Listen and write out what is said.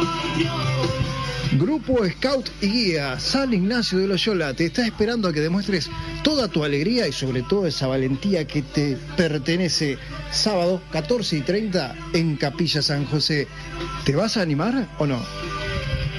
Grupo Scout y Guía San Ignacio de Loyola te está esperando a que demuestres toda tu alegría y sobre todo esa valentía que te pertenece. Sábado 14:30 en Capilla San José. ¿Te vas a animar o no?